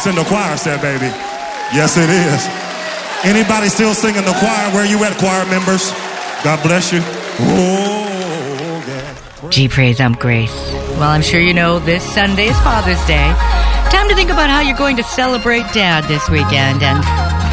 voice in the choir said, baby. Yes, it is. Anybody still singing the choir? Where you at, choir members? God bless you. Oh, yeah. Gee, praise I'm Grace. Well, I'm sure you know this Sunday is Father's Day. Time to think about how you're going to celebrate Dad this weekend. And